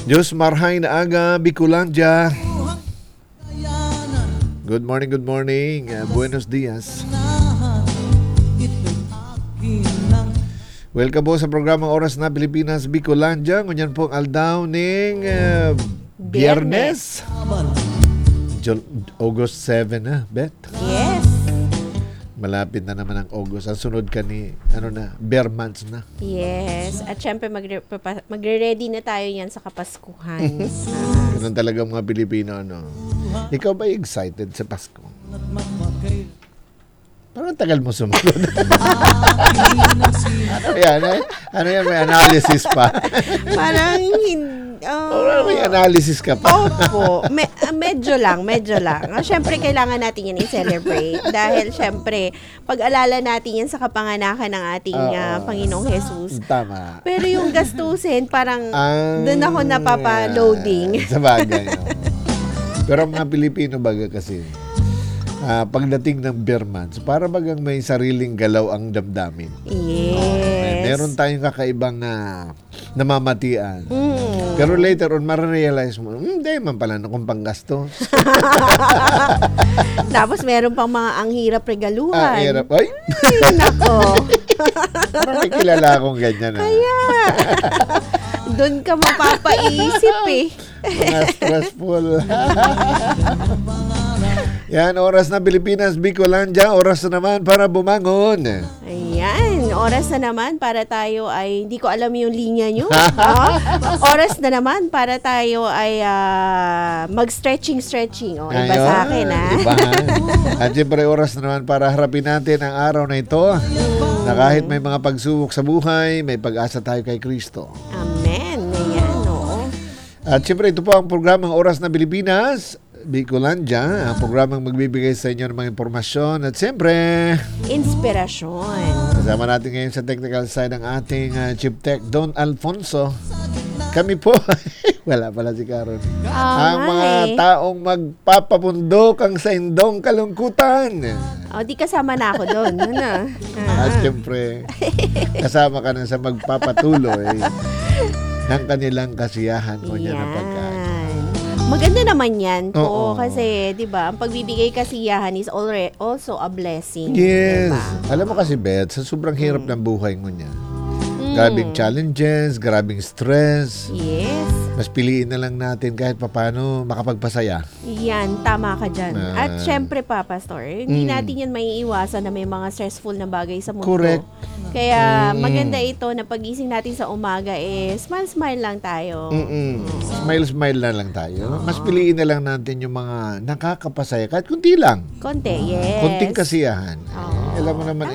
Diyos marhay na aga, Bicolandia. Good morning, good morning. Buenos dias. Welcome po sa programang Oras na Pilipinas, Bicolandia. Ngunyan po ang aldaw ng Biyernes. August 7 na, Beth. Yes. Malapit na naman ang August. Ang sunod ka ni, Bear months na. Yes. At syempre, magre-ready na tayo yan sa Kapaskuhan. Ganun talaga mga Pilipino, Ikaw ba excited sa Pasko? Parang tagal mo sumagot. Ano yan? May analysis pa. Parang may analysis ka pa. Opo. Medyo lang. Syempre, kailangan natin yan i-celebrate. Dahil syempre, pag-alala natin yan sa kapanganakan ng ating Panginoong Jesus. Tama. Pero yung gastusin, parang doon ako napapa-loading. Sa bagay. Pero mga Pilipino baga kasi, pagdating ng Bear months, para bagang may sariling galaw ang damdamin. Yes. Meron tayong kakaibang namamatian. Pero later on, mararealize mo, hindi man pala kung panggastos. Tapos meron pang mga ang hirap regaluhan. Hirap. Ay! Nako. Parang may kilala akong ganyan. Kaya, doon ka mapapaisip Mga stressful. Yan, oras na Pilipinas, Bicolandia. Oras na naman para bumangon. Ayan, oras na naman para tayo ay, hindi ko alam yung linya nyo. Oras na naman para tayo ay mag-stretching. Iba sa akin, Iba. At siyempre, oras na naman para harapin natin ang araw na ito. Na kahit may mga pagsubok sa buhay, may pag-asa tayo kay Kristo. Amen. Ayan, oo. At siyempre, ito po ang programang Oras na Pilipinas, Bicolandia, ang programang magbibigay sa inyo ng mga impormasyon at siyempre, inspirasyon. Kasama natin ngayon sa technical side ang ating Chief Tech, Don Alfonso. Kami po, wala pala si Caron. Ang mga taong magpapabundok ang sa indong kalungkutan. Di kasama na ako doon. At siyempre, kasama ka na sa magpapatuloy ng kanilang kasiyahan o niya na pagkain. Maganda naman yan po kasi 'di ba, ang pagbibigay kasiyahan is also a blessing. Yes. Diba? Alam mo kasi Beth, sa sobrang hirap ng buhay mo niya. Grabing challenges, grabing stress. Yes. Mas piliin na lang natin kahit papaano makapagpasaya. Yan, tama ka dyan. At syempre pa, Pastor, hindi natin yan maiiwasan na may mga stressful na bagay sa mundo. Correct. Kaya maganda ito na pagising natin sa umaga smile lang tayo. Smile na lang tayo. Mas piliin na lang natin yung mga nakakapasaya kahit kunti lang. Konti, yes. Kunting kasiyahan. Alam mo naman,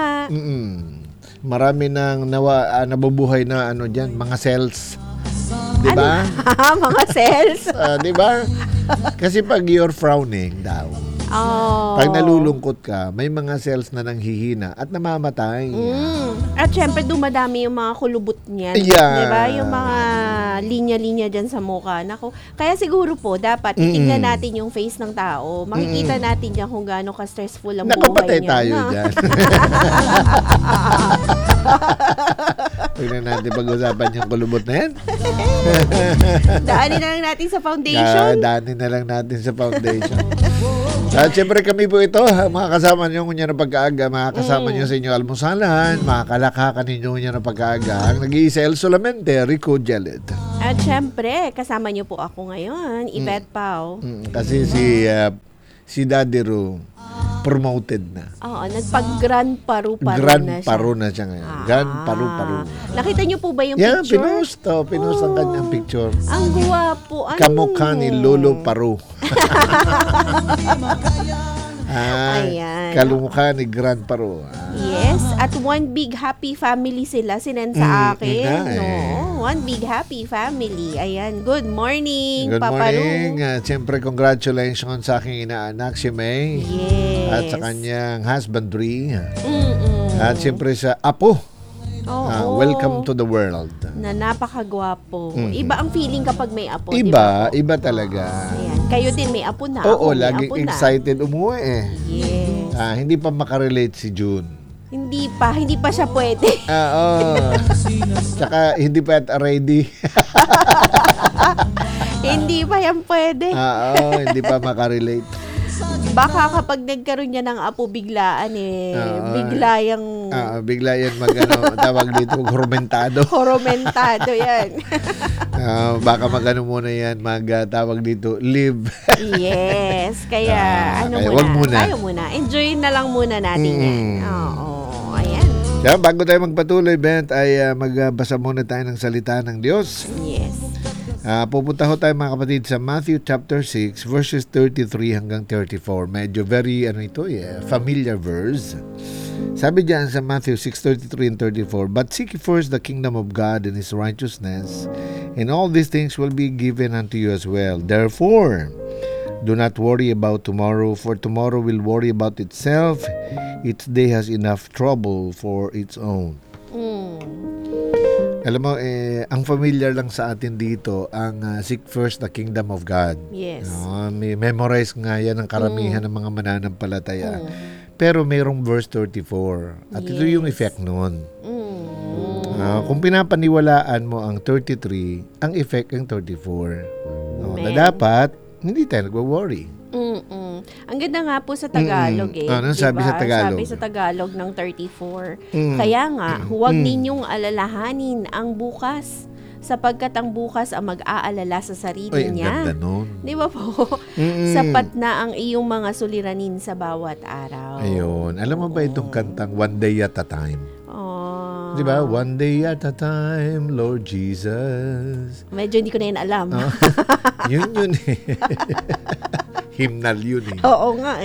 marami nang nabubuhay na diyan, mga cells. 'Di ba? Mga cells. 'Di ba? Kasi pag you're frowning daw. Pag nalulungkot ka, may mga cells na nanghihina at namamatay. At syempre dumadami yung mga kulubot niyan. Yeah. 'Di ba? Yung mga linya-linya diyan sa mukha. Nako, kaya siguro po dapat tingnan natin yung face ng tao. Makikita natin diyan kung gaano ka-stressful ang buhay niya. Nakapatay tayo diyan. Huwag na natin pag-usapan yung kulubot na yan. Daanin na lang natin sa foundation. Daanin na lang natin sa foundation. At siyempre kami po ito, mga kasama nyo kunya na pagkaaga, mga kasama nyo sa inyo almusalan, mga kalakakan ninyo kunya na pagkaaga. Ang nag-iisa El solamente, Rico Jeled. At siyempre, kasama nyo po ako ngayon, Yvette Pao. Kasi si Daddy Ru, promoted na. Oo, nagpag-Grand Paru na siya. Grand Paru na siya ngayon. Grand Paru. Nakita niyo po ba yung Yeah, picture? pinost ang kanyang picture. Ang guwapo. Kamukha ni Lolo Paru. Ayan. Kalumukha ni Grand Paru. Yes, at one big happy family sila sinend sa akin. One big happy family. Ayan, good morning, Good Papa morning. Ru. Siyempre, congratulations sa aking inaanak, si May. Yes. At sa kanyang husbandry. At siyempre sa apo. Welcome to the world. Na napakagwapo. Iba ang feeling kapag may apo. Iba, diba? iba talaga. Ayan. Kayo din may apo na. Oo, Ako, may laging apo na. excited umuwi eh. Yes. Hindi pa makarelate si June. Hindi pa siya pwede. Oo. Tsaka hindi pa ready. Hindi pa yan pwede. Oo, hindi pa makarelate. Baka kapag nagkaroon niya ng apo biglaan bigla yan tawag dito, horomentado yan. Baka muna yan, tawag dito, live. Yes, kaya wag muna. Ayaw muna. Enjoy na lang muna natin yan. Oo, ayan. Kaya bago tayo magpatuloy, Bent, ay magbasa muna tayo ng salita ng Diyos. Yes. Pupunta ho tayo mga kapatid sa Matthew chapter 6 verses 33 hanggang 34. Medyo very familiar verse. Sabi diyan sa Matthew 6:33 and 34, "But seek ye first the kingdom of God and His righteousness, and all these things will be given unto you as well. Therefore, do not worry about tomorrow, for tomorrow will worry about itself. Each day has enough trouble for its own." Alam mo, ang familiar lang sa atin dito, ang seek first the kingdom of God. Yes. May memorize nga yan ang karamihan ng mga mananampalataya. Pero mayroong verse 34. At ito yung effect nun. Kung pinapaniwalaan mo ang 33, ang effect ang 34. Na dapat, hindi tayo nagwa-worry. Ang ganda nga po sa Tagalog Ano sabi sa Tagalog? Sabi sa Tagalog ng 34. Kaya nga, huwag ninyong alalahanin ang bukas, sapagkat ang bukas ang mag-aalala sa sarili niya. Ang ganda nun. Di ba po? Sapat na ang iyong mga suliranin sa bawat araw. Ayun. Alam mo ba itong kantang One Day at a Time? Di ba? One day at a time, Lord Jesus. Medyo hindi ko na yun alam. Yun hymnal yun Oo nga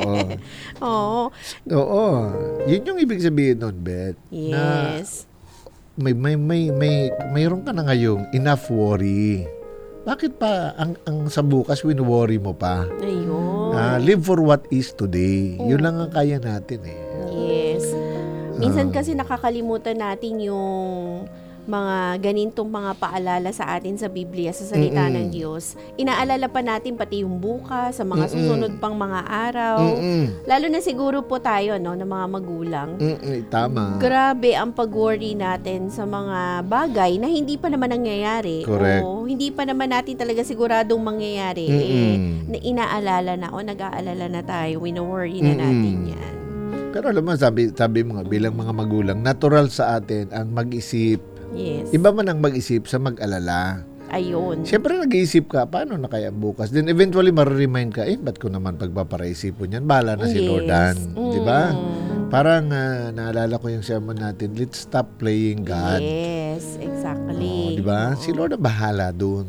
Oo. Oo. Yun yung ibig sabihin nun, Beth. Yes. Na mayroon ka na ngayong enough worry. Bakit pa ang sa bukas wino-worry mo pa? Ayun. Live for what is today. Yun lang ang kaya natin Yes. Minsan kasi nakakalimutan natin yung mga ganitong mga paalala sa atin sa Biblia, sa salita ng Diyos. Inaalala pa natin pati yung bukas, sa mga susunod pang mga araw. Lalo na siguro po tayo, ng mga magulang. Tama. Grabe ang pag-worry natin sa mga bagay na hindi pa naman nangyayari. Correct. O hindi pa naman natin talaga siguradong mangyayari. Na inaalala na o nag-aalala na tayo, wino-worry na natin yan. Pero alam mo, sabi mo nga, bilang mga magulang, natural sa atin ang mag-isip. Yes. Iba man ang mag-isip sa mag-alala. Ayun. Siyempre nag-iisip ka, paano na kaya bukas? Then eventually mariremind ka, ba't ko naman pagpaparaisipon yan? Bahala na si Lordan. Di ba? Parang naalala ko yung sermon natin, let's stop playing God. Yes, exactly. Di ba? Si Lord ang bahala dun.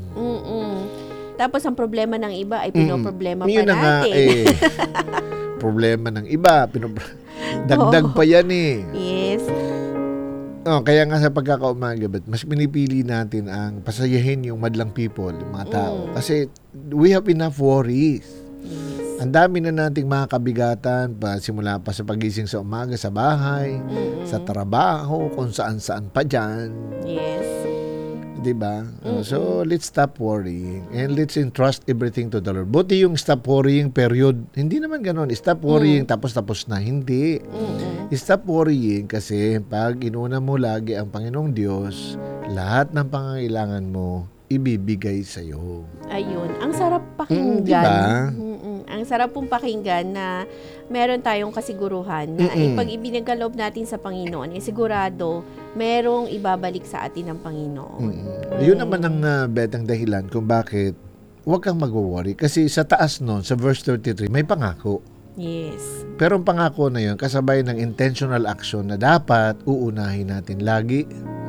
Tapos ang problema ng iba ay pinoproblema pa Yun na nga, natin. problema ng iba. Dagdag pa yan Yes. Kaya nga sa pagkakaumaga, mas pinipili natin ang pasayahin yung madlang people, yung mga tao. Kasi we have enough worries. Yes. Ang dami na nating mga kabigatan, simula pa sa pagising sa umaga, sa bahay, sa trabaho, kung saan-saan pa dyan. Yes. Diba? So, let's stop worrying and let's entrust everything to the Lord. Buti yung stop worrying period. Hindi naman ganon. Stop worrying tapos na. Hindi. Stop worrying kasi pag inuna mo lagi ang Panginoong Diyos, lahat ng pangangailangan mo, ibibigay sa'yo. Ayun. Ang sarap pakinggan. Diba? Ang sarap pong pakinggan na meron tayong kasiguruhan na pag ibinagkaloob natin sa Panginoon, sigurado merong ibabalik sa atin ng Panginoon. Yun naman ang betang dahilan kung bakit huwag kang mag-worry. Kasi sa taas nun, sa verse 33, may pangako. Yes. Pero ang pangako na yun, kasabay ng intentional action na dapat uunahin natin lagi.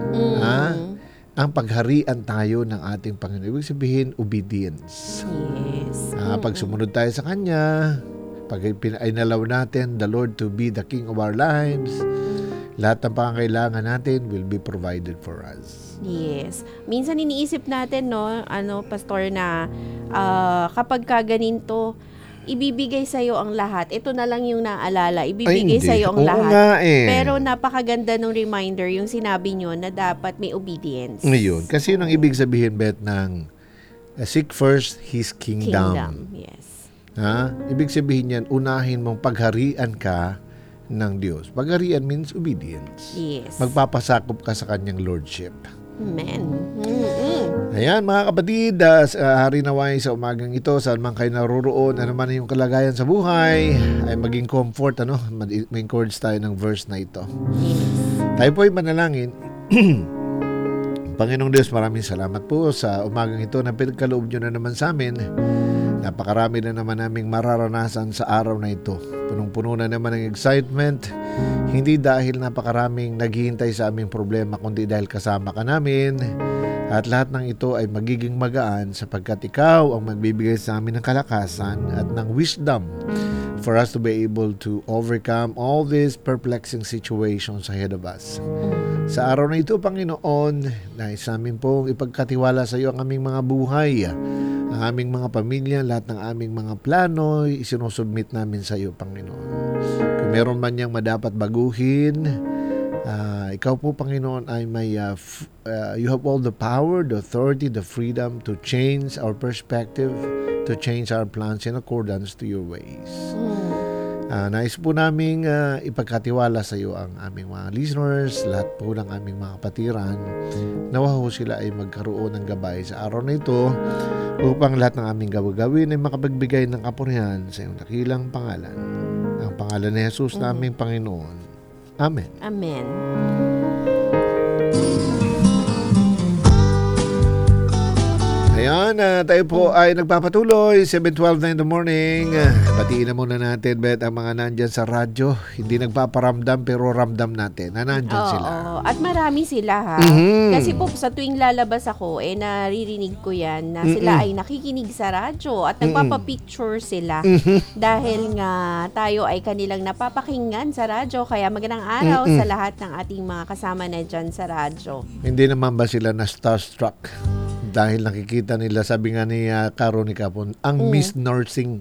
Ang pagharian tayo ng ating Panginoon. Ibig sabihin, obedience. Yes. Pag sumunod tayo sa Kanya, pag inalaw natin the Lord to be the King of our lives, lahat ng pangangailangan natin will be provided for us. Yes. Minsan iniisip natin, Pastor, na kapag kaganito, ibibigay sa'yo ang lahat. Ito na lang yung naalala. Ibibigay sa'yo ang lahat. Nga Pero napakaganda ng reminder yung sinabi nyo na dapat may obedience. Ngayon, kasi yun ang ibig sabihin, Beth, ng seek first His kingdom. Yes. Ibig sabihin yan, unahin mong pagharian ka ng Diyos. Pagarian means obedience. Yes. Magpapasakop ka sa kanyang lordship. Amen. Mm-mm. Ayan mga kapatid, hari naway sa umagang ito, saan man kayo naroroon, ano man yung kalagayan sa buhay, ay maging comfort, ma-encourage tayo ng verse na ito. Yes. Tayo po ay manalangin. Panginoong Diyos, maraming salamat po sa umagang ito na pinagkaloob nyo na naman sa amin. Napakarami na naman naming mararanasan sa araw na ito. Punong-puno na naman ng excitement. Hindi dahil napakaraming naghihintay sa aming problema, kundi dahil kasama ka namin. At lahat ng ito ay magiging magaan sapagkat ikaw ang magbibigay sa amin ng kalakasan at ng wisdom for us to be able to overcome all these perplexing situations ahead of us. Sa araw na ito, Panginoon, nais namin pong ipagkatiwala sa iyo ang aming mga buhay, ang aming mga pamilya, lahat ng aming mga plano, isinusubmit namin sa iyo, Panginoon. Kung meron man niyang madapat baguhin, ikaw po, Panginoon, ay may, you have all the power, the authority, the freedom to change our perspective, to change our plans in accordance to your ways. Nais po namin ipagkatiwala sa iyo ang aming mga listeners, lahat po ng aming mga kapatiran. Nawa ho sila ay magkaroon ng gabay sa araw na ito upang lahat ng aming gawin ay makapagbigay ng kapurihan sa iyong dakilang pangalan. Ang pangalan ni Jesus naming Panginoon. Amen. Amen. Ayan, tayo po ay nagpapatuloy, 7:12 na in the morning. Batiin na muna natin, Bet, ang mga nandyan sa radyo. Hindi nagpaparamdam pero ramdam natin na nandyan sila. At marami sila ha. Kasi po sa tuwing lalabas ako, naririnig ko yan na sila ay nakikinig sa radyo at nagpapapicture sila. Dahil nga tayo ay kanilang napapakinggan sa radyo. Kaya magandang araw sa lahat ng ating mga kasama na dyan sa radyo. Hindi naman ba sila na starstruck? Dahil nakikita nila, sabi nga ni Caro ni Capon, ang Miss Nursing.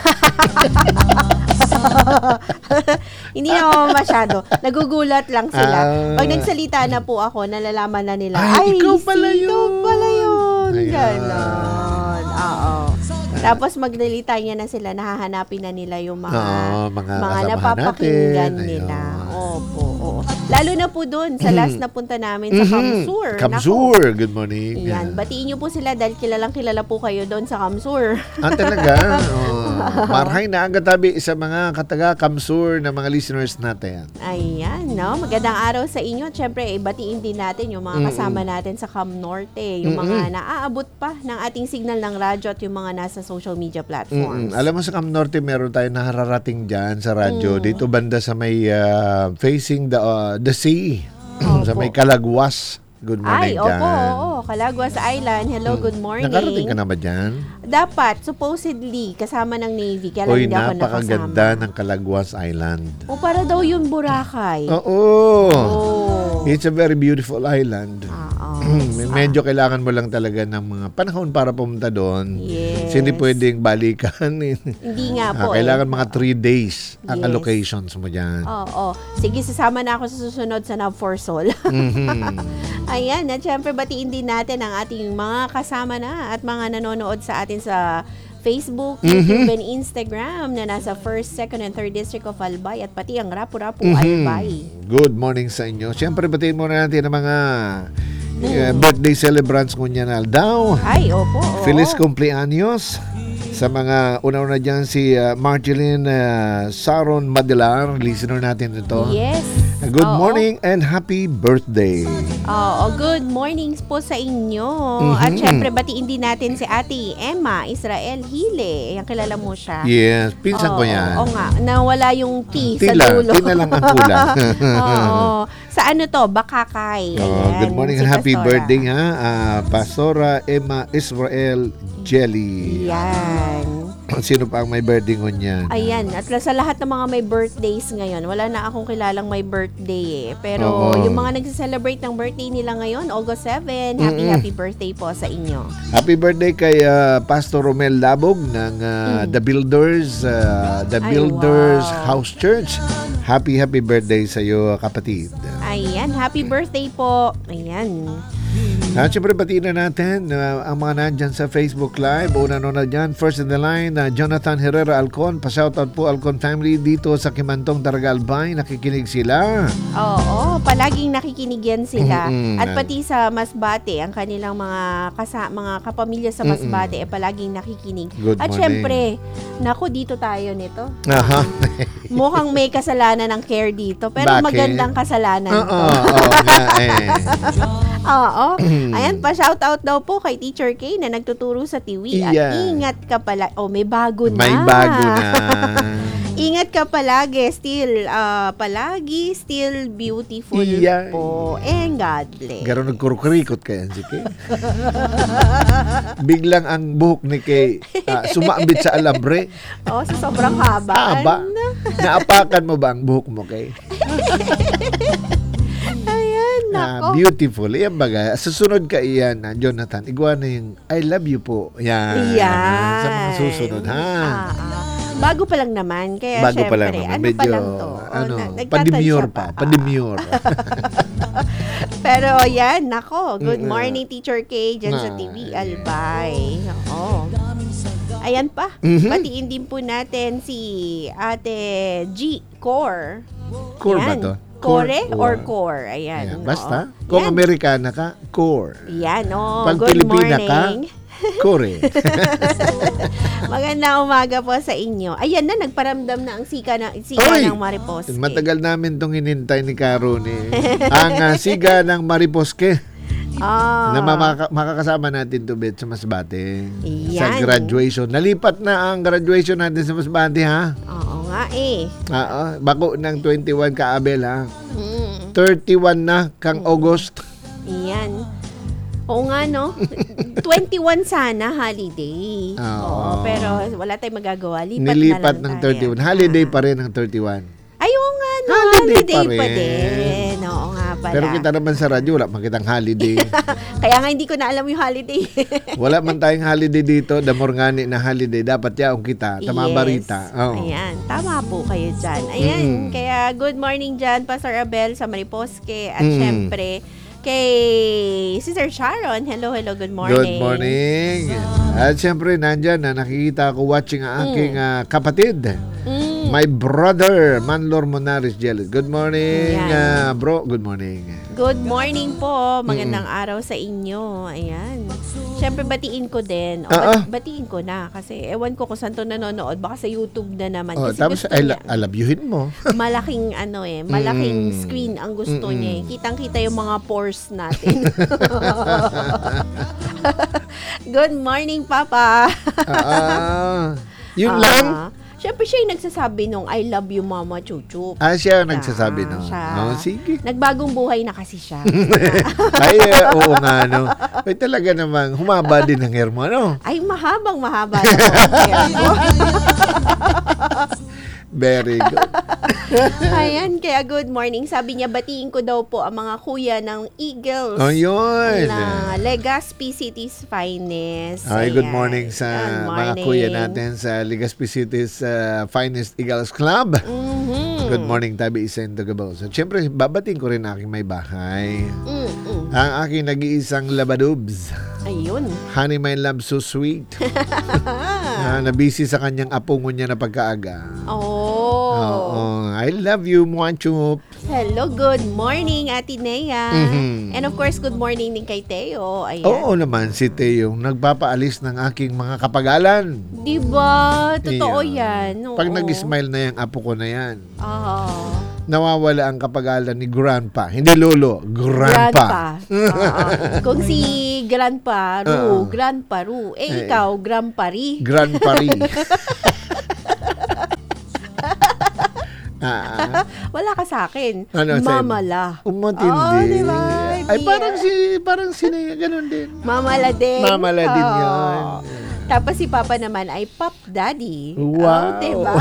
Hindi naman masyado. Nagugulat lang sila. Pag nagsalita na po ako, nalalaman na nila, ay ikaw pala yun. Ikaw pala yun. Ayan. Ganon. Oo. Tapos maglilita niya na sila, nahahanapin na nila yung mga napapakinggan natin. nila. Opo. Lalo na po doon, sa last na punta namin sa Kamsur. Kamsur, good morning. Yan, batiin niyo po sila dahil kilala po kayo doon sa Kamsur. Talaga? Marhay na agad tabi sa mga kataga Kamsur na mga listeners natin. Ayan, no? Magandang araw sa inyo. Siyempre, batiin din natin yung mga kasama natin sa Cam Norte, yung mga naaabot pa ng ating signal ng radyo at yung mga nasa social media platforms. Alam mo sa Cam Norte, meron tayo nahararating dyan sa radyo. Dito banda sa may facing the sea. Sa may Calagwas. Good morning dyan. Opo. Calagwas Island. Hello, good morning. Nakarating ka na ba dyan? Dapat, supposedly, kasama ng Navy. Kaya lang hindi ako nakasama. Napakaganda ng Calagwas Island. Para daw yung Boracay. Oo. It's a very beautiful island. Medyo kailangan mo lang talaga ng mga panahon para pumunta doon. Yes. Hindi pwedeng balikan. Hindi nga po. Kailangan mga 3 days ang allocations mo dyan. Oo. Sige, sasama na ako sa susunod sa Nav for Sol. Ayan, at syempre batiin din natin ang ating mga kasama na at mga nanonood sa atin sa Facebook, YouTube, and Instagram na nasa 1st, 2nd, and 3rd District of Albay at pati ang Rapu-Rapu Albay. Good morning sa inyo. Siyempre, batiin muna natin ang mga birthday celebrants kunya na daw. Ay, opo. Feliz cumpleaños sa mga una-una dyan si Marjeline Saron Madilar, listener natin ito. Yes. Good morning and happy birthday. Good morning po sa inyo. At syempre, batiin din natin si Ate Emma Israel Hile. Yan, kilala mo siya. Yes, pinsan ko yan. Oo nga, nawala yung T sa Tila, dulo. Tila lang ang kulang. Sa ano to? Bakakay. Ayan, good morning and si happy Pastora. birthday Pastora Emma Israel Jelly. Yan. Sino pa ang may birthday ngunyan? Ayan. At sa lahat ng mga may birthdays ngayon, wala na akong kilalang may birthday Pero yung mga nagse-celebrate ng birthday nila ngayon, August 7, happy birthday po sa inyo. Happy birthday kay Pastor Romel Labog ng The Builders House Church. Happy birthday sa iyo, kapatid. Ayan, happy birthday po. Ayan. At syempre batiin na natin ang mga nandyan sa Facebook Live. Una na dyan, first in the line, Jonathan Herrera Alcon. Pa-shoutout po Alcon family dito sa Kimantong, Daraga Albay. Nakikinig sila. Oo, palaging nakikinig yan sila. At pati sa Masbate, ang kanilang mga kapamilya sa Masbate palaging nakikinig. Good At morning. syempre, naku, dito tayo nito. Aha. Mukhang may kasalanan ng care dito, pero Bakit? magandang kasalanan to. Oo nga eh. Oo. Ayan, pa-shoutout daw po kay Teacher K na nagtuturo sa Tiwi. At Yeah. ingat ka pala. Oh, may bago na. May bago na. Ingat ka palagi. Palagi still beautiful Yeah. po. And God bless. Garo nagkurukurikot kaya si Kay. Biglang ang buhok ni Kay sumabit sa alambre. Oh, sa sobrang haba. Haba. Naapakan mo ba ang buhok mo, Kay? Ayan, nako. Beautiful. Iyan baga. Susunod ka iyan, Jonathan. Igwa na yung I love you po. Yan. Yan. Sa mga susunod, ha? Bago pa lang naman. Kaya Bago pa lang syempre, naman. ano Medyo, pa lang to? padimure pa. Padimure. Pero yan, nako. Good morning, Teacher K, dyan sa TV Albay. Oo. Ayan pa. Patiin din po natin si Ate G. Core. Core ba Yan. to? Core or core? Ayan. Ayan. Basta. oo. Kung Yan. Amerikana ka, core. Yan, oh. Pag Good Pilipina ka, morning. core. Magandang umaga po sa inyo. Ayan na, nagparamdam na ang sika Oy! ng Mariposke. Matagal namin itong inintay ni Caro ni ang siga ng Mariposke na makakasama natin to Bet sa Masbate sa Yan. graduation. Nalipat na ang graduation natin sa Masbate, ha? Oo nga eh. Oo, bako ng 21 ka Abel, ha? Mm. 31 na kang August. Yan. Oo nga, no? 21 sana, holiday. Oo. Pero wala tayong magagawa. Nilipat na lang ng tayo. 31. Holiday pa rin ang 31. Ayun nga, no? Holiday Holiday pa pa rin. din. Oo nga pala. Pero kita naman sa radyo, wala makitang holiday. Kaya nga hindi ko na alam yung holiday. Wala man tayong holiday dito, damor ngani na holiday. Dapat yaong kita, tama Yes. barita. Oo. Ayan, tama po kayo dyan. Ayan, kaya good morning dyan, Pastor Abel sa Mariposke. At syempre, kay Sister Sharon. Hello, good morning. Good morning. At syempre, nandyan na nakikita ko watching ang aking kapatid. My brother, Manlor Monares Jealous. Good morning, Ayan. bro. Good morning. Good morning po. Magandang araw sa inyo. Ayan. Siyempre, batiin ko din. Batiin ko na. Kasi ewan ko kung saan to nanonood. Baka sa YouTube na naman. Kasi Tapos, gusto niya. I love youhin mo. Malaking malaking screen ang gusto niya. Kitang-kita yung mga pores natin. Good morning, Papa. Yun lang. Siyempre siya yung nagsasabi nung I love you, Mama Chuchup. Siya ang nagsasabi no. Siya. Sige. Nagbagong buhay na kasi siya. Ay, oo nga, no. Ay, talaga namang humaba din ang hair mo, no? Ay, mahaba na po ang hair ko. Very good. Ayan, kaya good morning. Sabi niya, batiin ko daw po ang mga kuya ng Eagles. Oh, yun. Na Legazpi City's finest. Ay, good Ayan. morning sa Good mga morning. kuya natin sa Legazpi City's Finest Eagles Club. Mhm. Good morning, Tabi Isento Gabaw. So, syempre, babating ko rin aking may bahay. Mm-mm. Ang aking nag-iisang labadubs. Ayun. Honey, my love, so sweet. Nabisi sa kanyang apungo niya na pagkaaga. Oh. Oo. I love you, Mwanchup. Hello, good morning, Ate Nea. Mhm. And of course, good morning din kay Teo. Ayan. Oo naman, si Teo, nagpapaalis ng aking mga kapagalan. Diba? Totoo Yeah. yan. Oo. Pag nag-smile na yung apo ko na yan, Oo. nawawala ang kapagalan ni Grandpa. Hindi lolo, Grandpa. Oo. Kung si Grandpa Ru, Oo. Grandpa Ru. Ikaw, Grandpa Ri. Grandpa rin. Wala ka sa akin. Ano, Mamala. Umatindi. Oo, diba? Ay, parang si ganun din. Mamala din. Mamala din Oo. yan. Tapos si Papa naman ay Pop Daddy. Wow. Oh, diba?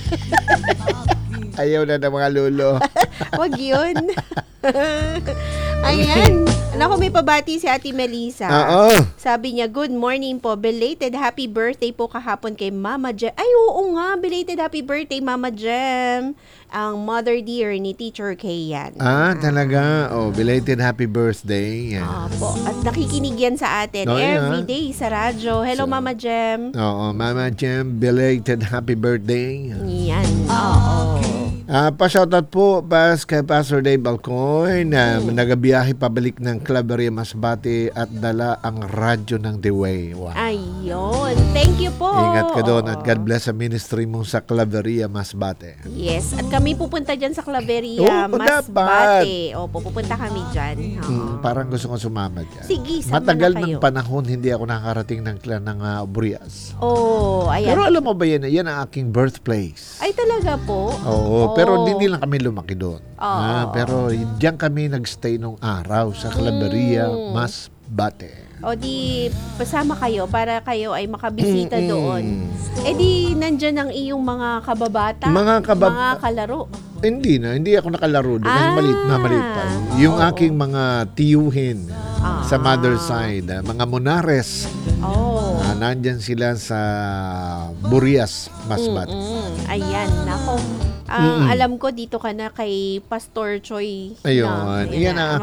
Ayaw na ng mga lolo. Wag yun. Ayan. Alam ko may pabati si Ate Melissa. Oo. Sabi niya, good morning po. Belated happy birthday po kahapon kay Mama Jem. Ay, oo nga. Belated happy birthday, Mama Jem. Ang mother dear ni Teacher Kay yan. Talaga. Belated happy birthday. Po. At nakikinig yan sa atin every day sa radyo. Hello, Mama Jem. Oo, Mama Jem, belated happy birthday. Yan. Oo. Pa-shoutout po kay Pastor Dave Balcoy na nagabiyahe pabalik ng Claveria Masbate at dala ang radyo ng The Way. Wow. Ayun. Thank you po. Ingat ka doon at God bless sa ministry mo sa Claveria Masbate. Yes. At kami pupunta dyan sa Claveria Masbate. Pupunta kami dyan. Parang gusto ko sumama dyan. Sige, sama matagal na kayo. ng panahon hindi ako nakarating ng Burias. Ayan. Pero alam mo ba yan ang aking birthplace. Ay, talaga po? Oo, pero hindi lang kami lumaki doon. Pero diyan kami nagstay nung araw sa Claveria, Masbate. Di pasama kayo para kayo ay makabisita doon. Di nandyan ang iyong mga kababata, mga kalaro. Hindi ako nakalaro doon kasi maliit pa. Yung aking mga tiyuhin sa mother side, mga Monares. Nandyan sila sa Burias, Masbate. Ayan, nako. Alam ko dito ka na kay Pastor Choi. Ayun. Yan ang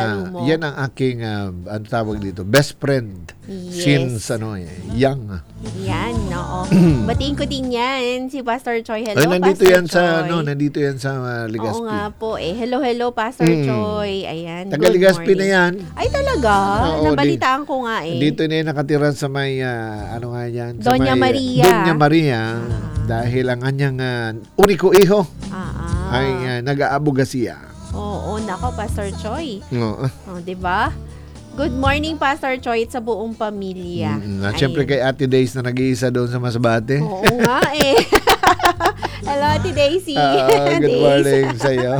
aking ano tawag dito, best friend since young. Yan, oo. Batiin ko din yan si Pastor Choi. Hello, nandito Pastor yan Choi. Nandito yan sa Legazpi. Oo nga po Hello, Pastor Choi. Ayan. Taga Legazpi na yan. Ay, talaga? Nabalitaan ko nga Dito na yan nakatira sa may Doña Maria. Doña Maria. Dahil ang kanyang uniko iho ay nag-aabogasiya. Oo, nako, Pastor Choi. Oo. Diba? Good morning, Pastor Choi, sa buong pamilya. Siyempre kay Ate Daisy na nag-iisa doon sa Masbate. Oo nga Hello, Ate Daisy. Good morning sa'yo.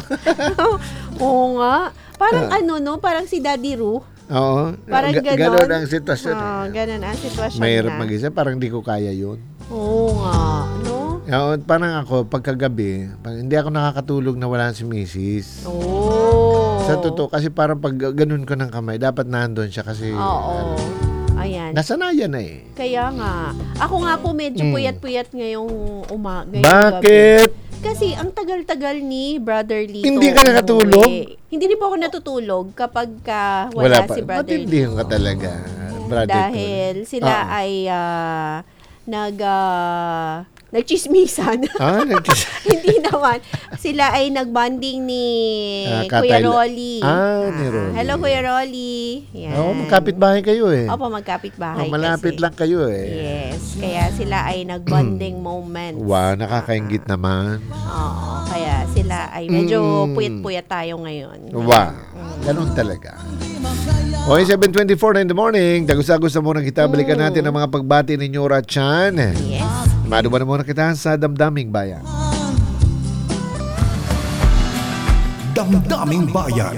Oo nga. Parang parang si Daddy Ru. Oo. Parang ganon ang sitwasyon. Ganon ang sitwasyon Mahirap mag-isa. Parang di ko kaya yun. Oo nga. Parang ako, pagkagabi, hindi ako nakakatulog na wala si Mrs. Sa totoo, kasi parang pag ganun ko ng kamay, dapat nandun siya kasi ayan. Nasanayan na Kaya nga. Ako nga po medyo puyat-puyat ngayong umaga. Bakit? Gabi. Kasi ang tagal-tagal ni Brother Lito. Hindi ka nakatulog? Hindi rin po ako natutulog kapag wala si Brother Lito. Matindihan ka talaga, Brother Lito. Dahil sila ay nagchismisan. Hindi naman. Sila ay nagbanding ni Kuya Rolly. Ni Rolly. Hello, Kuya Rolly. Yan. Magkapit bahay kayo Opo, magkapit bahay malapit lang kayo Yes. Kaya sila ay nagbanding moments. Wow, nakakaingit naman. Oo. Kaya sila ay medyo puyat-puyat tayo ngayon. Wow. Ganun talaga. Okay, 7:24 in the morning. Dagus-agus na muna kita. Balikan natin ang mga pagbati ni Nyora Chan. Yes. Maduba na muna kita sa Damdaming Bayan. Damdaming Bayan.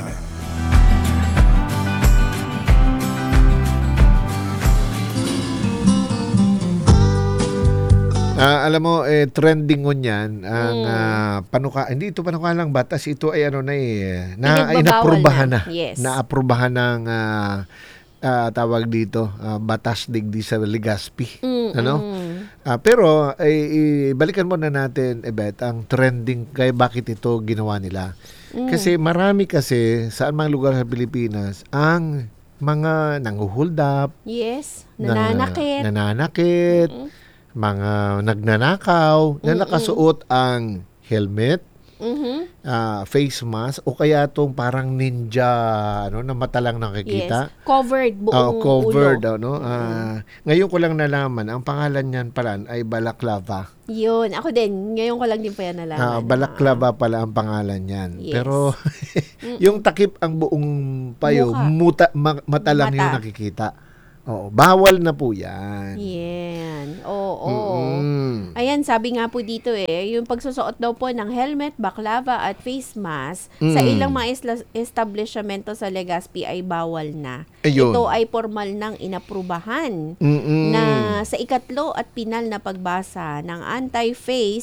Alam mo, trending on yan. Ang hindi ito panuka lang batas. Ito ay inaprubahan na. Yes. Naaprubahan ng tawag dito, batas digdi sa Legazpi. Pero balikan muna natin, Ebet, ang trending kay bakit ito ginawa nila. Kasi marami saan mang lugar sa Pilipinas ang mga nanghuhold up. Yes, nananakit. Mga nagnanakaw, na nakasuot ang helmet, face mask, o kaya itong parang ninja, na mata lang nakikita. Yes. Covered, buong ulo. Ngayon ko lang nalaman, ang pangalan niyan pala ay Balaklava. Yun, ako din. Ngayon ko lang din pa yan nalaman. Balaklava pala ang pangalan niyan. Yes. Pero, yung takip ang buong payo, mata lang yung nakikita. Bawal na po yan. Yan. Ayan, sabi nga po dito yung pagsusuot daw po ng helmet, baklava at face mask sa ilang mga establishmento sa Legazpi ay bawal na. Ayun. Ito ay formal nang inaprubahan na sa ikatlo at pinal na pagbasa ng anti-face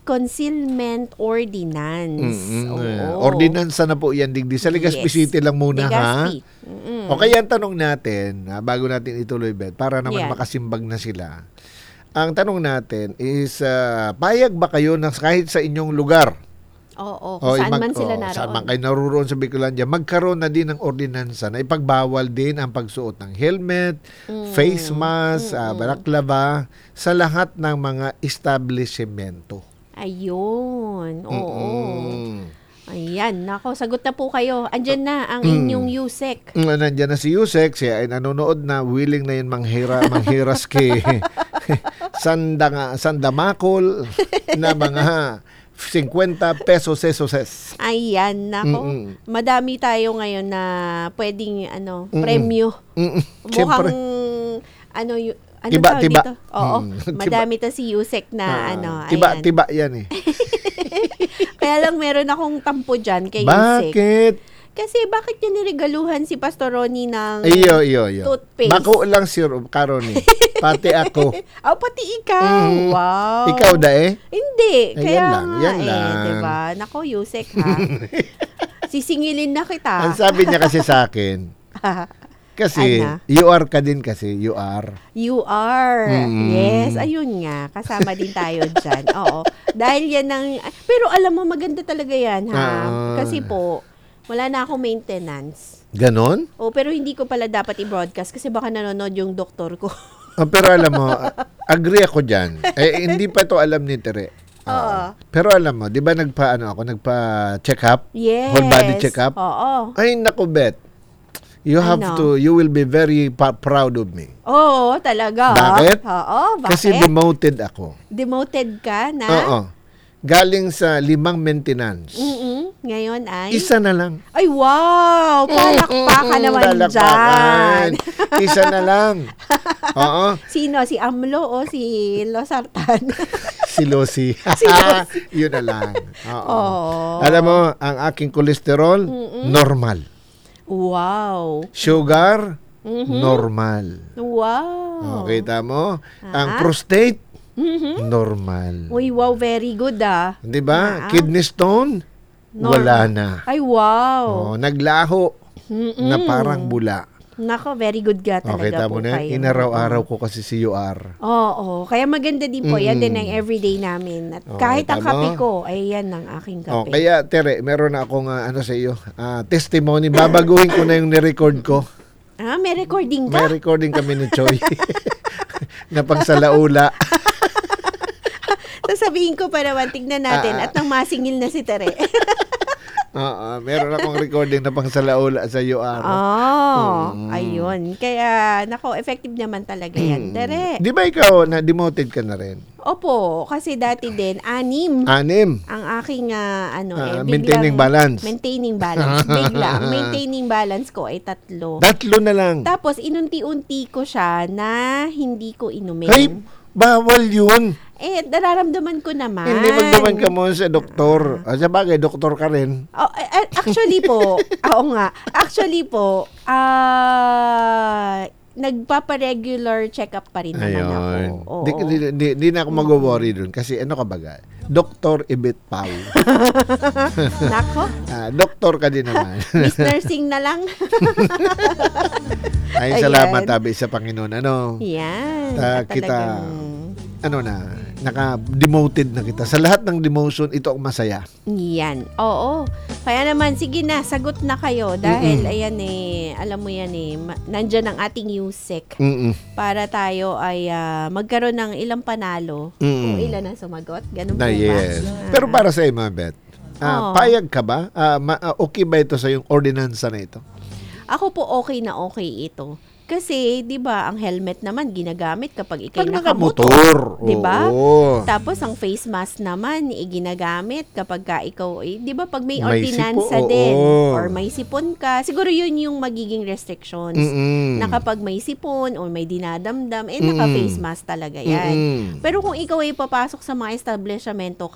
Concealment Ordinance. Oo. Ordinansa na po yan, digdi. Sa Legazpi Yes. City lang muna, Legazpi. ha? O kaya ang tanong natin, bago natin ituloy, Bet, para naman Yan. makasimbag na sila. Ang tanong natin is, payag ba kayo na kahit sa inyong lugar? Oo, kung saan man sila naroon. Saan man kayo naroon sa Bicolandia, magkaroon na din ng ordinansa na ipagbawal din ang pagsuot ng helmet, face mask, balaklava sa lahat ng mga establishmento. Ayun. Oo. Ayan. Nako, sagot na po kayo. Andyan na ang inyong USEC. Nandiyan na si Yusek, siya ay nanonood na, willing na yun manghiras kay sandamakol na mga 50 pesos. Ayan, nako. Madami tayo ngayon na pwedeng premyo. Siyempre. Mukhang Tiba. dito? Oo. Madami to si Yusek na ayan. Tiba yan eh. Kaya lang meron akong tampo dyan kay Yusek. Bakit? Kasi bakit niya niregaluhan si Pastor Ronnie ng Iyo. toothpaste? Bako lang si Karoni. Pati ako. Pati ikaw. Wow. Ikaw da eh? Hindi. Kaya yan lang. Diba? Nako, Yusek ha. Sisingilin na kita. Ang sabi niya kasi sa akin, kasi, you are ka din kasi, you are. You are. Yes, ayun nga. Kasama din tayo dyan. Oo. Dahil yan ang... Pero alam mo, maganda talaga yan, ha? Kasi po, wala na akong maintenance. Ganon? Pero hindi ko pala dapat i-broadcast kasi baka nanonood yung doktor ko. Pero alam mo, agree ako dyan. Hindi pa to alam ni Tere. Pero alam mo, di ba nagpa-check up? Yes. Whole body check up? Oo. Ay, naku, Bet. You will be very proud of me. Oo, talaga. Bakit? Oo, bakit? Kasi demoted ako. Demoted ka na? Oo. Galing sa 5 maintenance. Ngayon ay? Isa na lang. Ay, wow! Palakpakan naman Palakpakan. dyan. Isa na lang. Oo. Sino? Si AMLO o si Losartan? Si Losi. Yun na lang. Oo. Oh. Alam mo, ang aking kolesterol, normal. Wow. Sugar, normal. Wow. Kita mo? Ang prostate, normal. Uy, wow, very good Di ba? Kidney stone, wala na. Ay, wow. Naglaho na parang bula. Nako, very good ka talaga Kita mo po na, kayo. inaraw-araw ko kasi si UR. Oo, kaya maganda din po. Yan din ang everyday namin. At kahit ang tama. kape ko, ay yan ang aking kape. Kaya, Tere, meron na akong sa iyo, testimony. Babaguhin ko na yung nirecord ko. May recording ka? May recording kami ni Choi. Na pang salaula. Sasabihin ko pa naman, tignan natin at nang masingil na si Tere. Meron akong recording na pang salaula sa UR. Ayun. Kaya, nako, effective naman talaga yan, Tere. Di ba ikaw, na-demoted ka na rin? Opo, kasi dati din, 6 ang aking, maintaining balance. Maintaining balance. Bigla. Ang maintaining balance ko ay 3. 3 na lang. Tapos, inunti-unti ko siya na hindi ko inumin. Ay, bawal yun. Nararamdaman ko naman. Hindi magdaman ka mo sa doktor. Sa bagay, doktor ka rin. Actually po, oo nga. Actually po, nagpapa-regular check-up pa rin naman ako. Di na ako mag-worry dun. Kasi ano ka baga? Dr. Ibit Pau. Nako. Doktor ka din naman. Miss Nursing na lang. Ay, salamat tabi sa Panginoon. Yan. Kita, naka-demoted na kita. Sa lahat ng demotion, ito ang masaya. Yan. Oo. Kaya naman, sige na, sagot na kayo. Dahil, ayan alam mo yan nandyan ang ating USEC. Para tayo ay magkaroon ng ilang panalo. Kung ilan ang sumagot. Ganun po Yes. ba? Pero para sa iyo, Beth, payag ka ba? Okay ba ito sa yung ordinansa na ito? Ako po okay na okay ito. Kasi, 'di ba, ang helmet naman ginagamit kapag ikay Pag nakamotor, nakamotor, 'di ba? oo. Tapos ang face mask naman ginagamit kapag ikaw 'di ba, pag may May ordinansa sipo, din oo. or may sipon ka, siguro 'yun yung magiging restrictions. Na kapag may sipon or may dinadamdam, naka-face mask talaga 'yan. Pero kung ikaw ay papasok sa mga establishmento